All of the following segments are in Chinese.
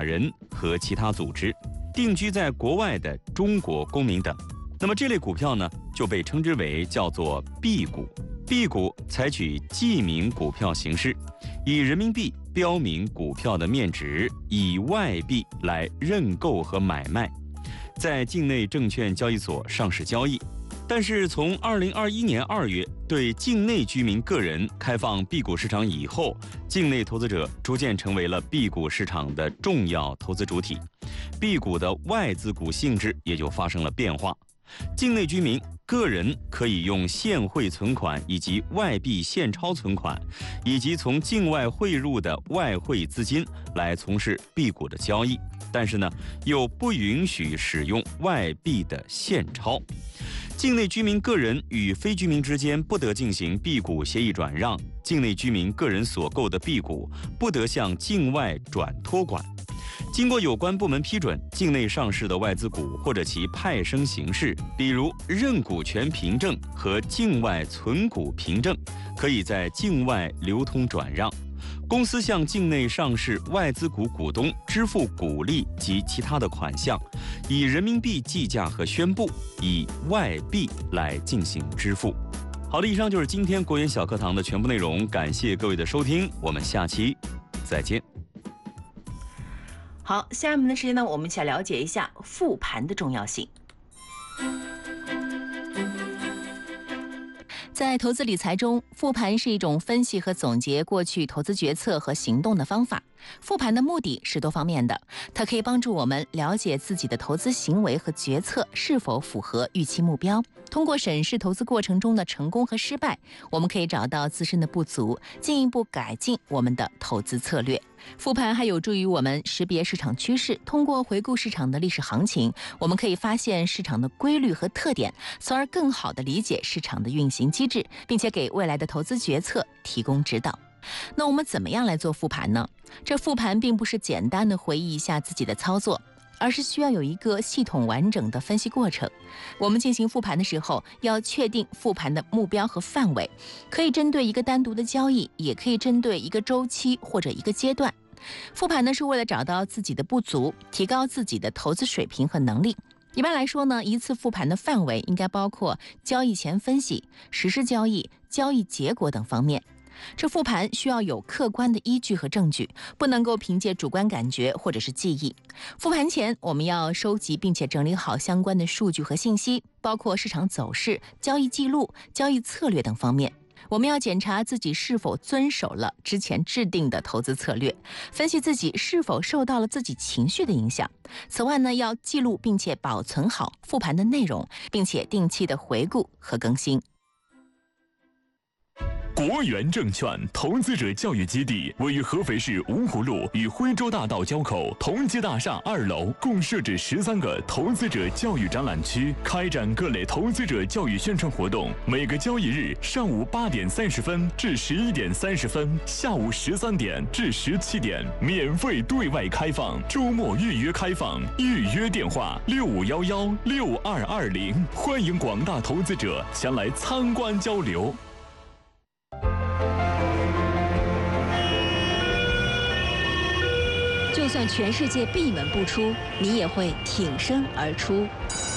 人和其他组织，定居在国外的中国公民等。那么这类股票呢，就被称之为叫做币股。币股采取记名股票形式，以人民币标明股票的面值，以外币来认购和买卖，在境内证券交易所上市交易。但是从2021年2月对境内居民个人开放币股市场以后，境内投资者逐渐成为了币股市场的重要投资主体，币股的外资股性质也就发生了变化。境内居民个人可以用现汇存款以及外币现钞存款，以及从境外汇入的外汇资金来从事币股的交易，但是呢，又不允许使用外币的现钞。境内居民个人与非居民之间不得进行币股协议转让，境内居民个人所购的币股不得向境外转托管。经过有关部门批准，境内上市的外资股或者其派生形式，比如认股权凭证和境外存股凭证，可以在境外流通转让。公司向境内上市外资股股东支付股利及其他的款项，以人民币计价和宣布，以外币来进行支付。好的，以上就是今天国研小课堂的全部内容，感谢各位的收听，我们下期再见。 好，下面的时间呢，我们一起来了解一下复盘的重要性。在投资理财中，复盘是一种分析和总结过去投资决策和行动的方法。复盘的目的是多方面的，它可以帮助我们了解自己的投资行为和决策是否符合预期目标。通过审视投资过程中的成功和失败，我们可以找到自身的不足，进一步改进我们的投资策略。复盘还有助于我们识别市场趋势，通过回顾市场的历史行情，我们可以发现市场的规律和特点，从而更好地理解市场的运行机制，并且给未来的投资决策提供指导。那我们怎么样来做复盘呢？这复盘并不是简单的回忆一下自己的操作，而是需要有一个系统完整的分析过程。我们进行复盘的时候，要确定复盘的目标和范围，可以针对一个单独的交易，也可以针对一个周期或者一个阶段。复盘呢，是为了找到自己的不足，提高自己的投资水平和能力。一般来说呢，一次复盘的范围应该包括交易前分析、实施交易、交易结果等方面。这复盘需要有客观的依据和证据，不能够凭借主观感觉或者是记忆。复盘前，我们要收集并且整理好相关的数据和信息，包括市场走势、交易记录、交易策略等方面。我们要检查自己是否遵守了之前制定的投资策略，分析自己是否受到了自己情绪的影响。此外呢，要记录并且保存好复盘的内容，并且定期的回顾和更新。 国元证券投资者教育基地位于合肥市芜湖路与徽州大道交口同济大厦2楼，共设置13个投资者教育展览区，开展各类投资者教育宣传活动。每个交易日上午8点30分至11点30分，下午13点至17点，免费对外开放，周末预约开放，预约电话65116220，欢迎广大投资者前来参观交流。 就算全世界闭门不出，你也会挺身而出。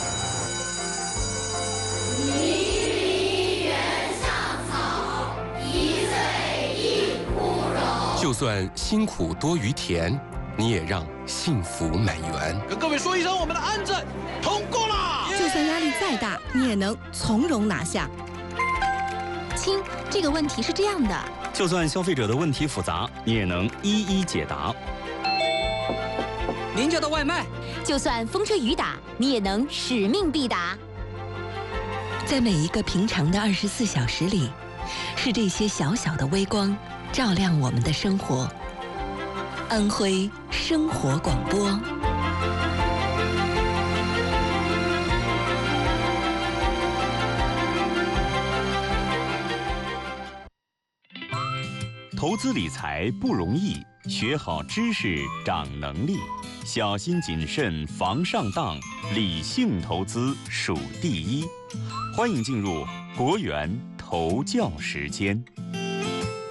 一人上草，一岁一枯荣。 就算辛苦多于甜，你也让幸福满园。 跟各位说一声，我们的案子通过了。 就算压力再大，你也能从容拿下。 亲，这个问题是这样的。 就算消费者的问题复杂，你也能一一解答。 您家的外卖， 就算风吹雨打，你也能使命必达。 在每一个平常的24小时里，是这些小小的微光照亮我们的生活。安徽生活广播。 投资理财不容易，学好知识长能力，小心谨慎防上当，理性投资属第一。欢迎进入国元投教时间。